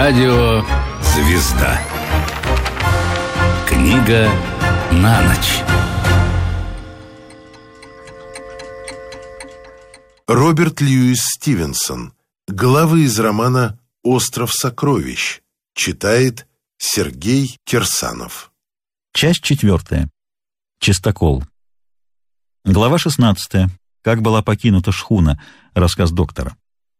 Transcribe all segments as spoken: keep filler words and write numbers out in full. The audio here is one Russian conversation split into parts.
Радио «Звезда». Книга на ночь. Роберт Льюис Стивенсон. Главы из романа «Остров сокровищ». Читает Сергей Кирсанов. Часть четвертая. Чистокол. Глава шестнадцатая. Как была покинута шхуна. Рассказ доктора.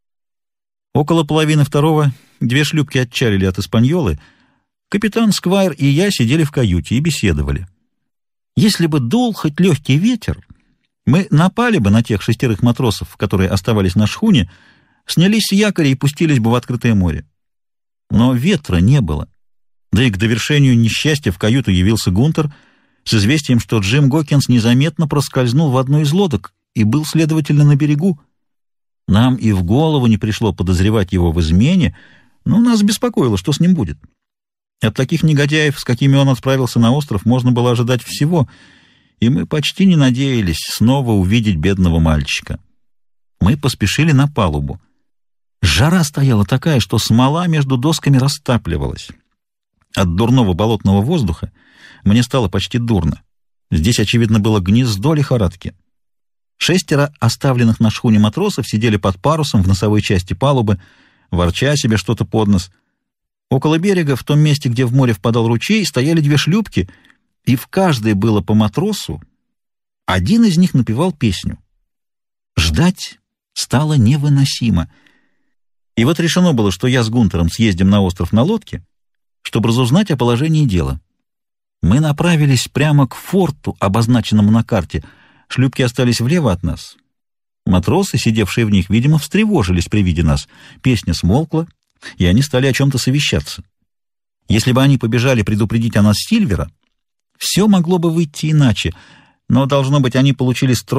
Около половины второго две шлюпки отчалили от Испаньолы. Капитан Сквайр и я сидели в каюте и беседовали. Если бы дул хоть легкий ветер, мы напали бы на тех шестерых матросов, которые оставались на шхуне, снялись с якоря и пустились бы в открытое море. Но ветра не было. Да и к довершению несчастья в каюту явился Гунтер с известием, что Джим Гокинс незаметно проскользнул в одну из лодок и был, следовательно, на берегу. Нам и в голову не пришло подозревать его в измене, но нас беспокоило, что с ним будет. От таких негодяев, с какими он отправился на остров, можно было ожидать всего, и мы почти не надеялись снова увидеть бедного мальчика. Мы поспешили на палубу. Жара стояла такая, что смола между досками растапливалась. От дурного болотного воздуха мне стало почти дурно. Здесь, очевидно, было гнездо лихорадки. Шестеро оставленных на шхуне матросов сидели под парусом в носовой части палубы, ворча себе что-то под нос. Около берега, в том месте, где в море впадал ручей, стояли две шлюпки, и в каждой было по матросу. Один из них напевал песню. Ждать стало невыносимо. И вот решено было, что я с Гунтером съездим на остров на лодке, чтобы разузнать о положении дела. Мы направились прямо к форту, обозначенному на карте. Шлюпки остались влево от нас. Матросы, сидевшие в них, видимо, встревожились при виде нас. Песня смолкла, и они стали о чем-то совещаться. Если бы они побежали предупредить о нас Сильвера, все могло бы выйти иначе, но, должно быть, они получили строй